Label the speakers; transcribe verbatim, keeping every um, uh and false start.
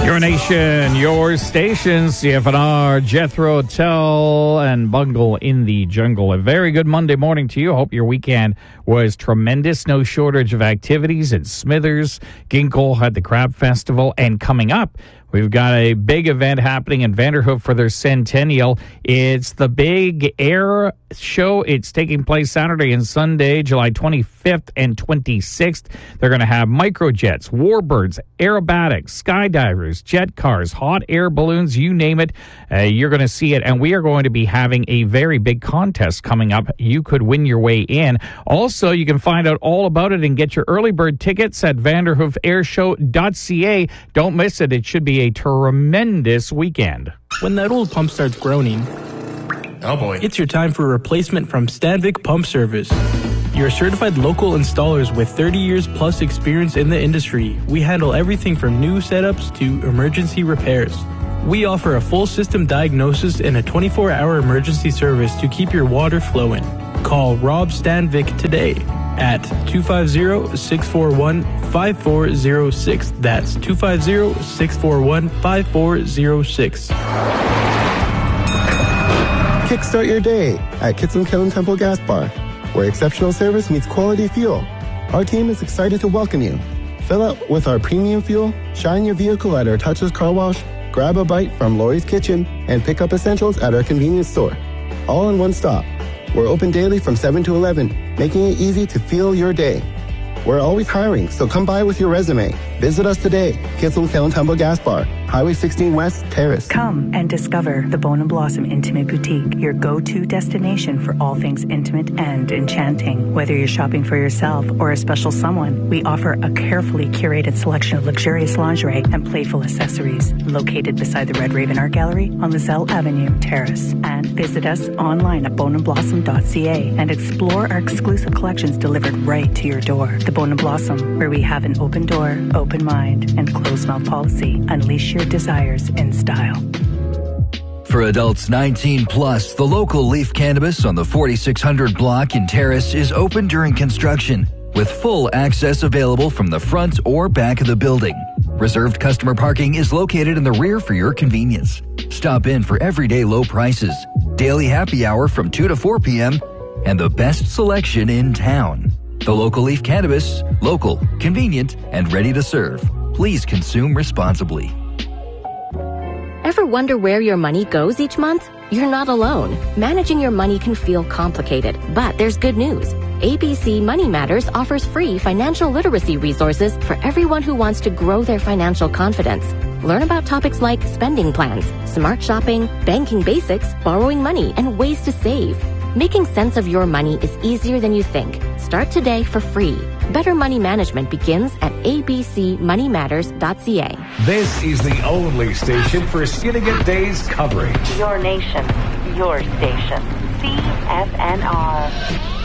Speaker 1: Your nation, your station, C F N R, Jethro Tull, and Bungle in the Jungle. A very good Monday morning to you. Hope your weekend was tremendous. No shortage of activities at Smithers. Ginkle had the Crab Festival. And coming up, we've got a big event happening in Vanderhoof for their centennial. It's the Big Air Show. It's taking place Saturday and Sunday, July twenty-fifth and twenty-sixth. They're going to have microjets, warbirds, aerobatics, skydivers, jet cars, hot air balloons, you name it. Uh, you're going to see it. And we are going to be having a very big contest coming up. You could win your way in. Also, you can find out all about it and get your early bird tickets at vanderhoof air show dot c a. Don't miss it. It should be a tremendous weekend.
Speaker 2: When that old pump starts groaning,
Speaker 3: oh boy,
Speaker 2: it's your time for a replacement from Stanvik Pump Service. You're certified local installers with thirty years plus experience in the industry. We handle everything from new setups to emergency repairs. We offer a full system diagnosis and a twenty-four hour emergency service to keep your water flowing. Call Rob Stanvik today at two five zero, six four one, five four zero six. That's two five zero, six four one, five four zero six.
Speaker 4: Kickstart your day at Kitson Kiln Temple Gas Bar, where exceptional service meets quality fuel. Our team is excited to welcome you. Fill up with our premium fuel, shine your vehicle at our touchless car wash, grab a bite from Lori's Kitchen, and pick up essentials at our convenience store. All in one stop. We're open daily from seven to eleven, making it easy to fuel your day. We're always hiring, so come by with your resume. Visit us today, Kitson Kiln Temple Gas Bar, Highway sixteen West, Terrace.
Speaker 5: Come and discover the Bone and Blossom Intimate Boutique, your go-to destination for all things intimate and enchanting. Whether you're shopping for yourself or a special someone, we offer a carefully curated selection of luxurious lingerie and playful accessories. Located beside the Red Raven Art Gallery on Lizelle Avenue, Terrace. And visit us online at bone and blossom dot c a and explore our exclusive collections delivered right to your door. The Bone and Blossom, where we have an open door, open mind, and closed mouth policy. Unleash your desires in style.
Speaker 6: For adults nineteen plus, the local Leaf Cannabis on the forty-six hundred block in Terrace is open during construction, with full access available from the front or back of the building. Reserved customer parking is located in the rear for your convenience. Stop in for everyday low prices, daily happy hour from two to four p.m., and the best selection in town. The local Leaf Cannabis, local, convenient, and ready to serve. Please consume responsibly.
Speaker 7: Ever wonder where your money goes each month? You're not alone. Managing your money can feel complicated, but there's good news. A B C Money Matters offers free financial literacy resources for everyone who wants to grow their financial confidence. Learn about topics like spending plans, smart shopping, banking basics, borrowing money, and ways to save. Making sense of your money is easier than you think. Start today for free. Better money management begins at a b c money matters dot c a.
Speaker 8: This is the only station for Skinnigat Days coverage.
Speaker 9: Your nation, your station. C F N R.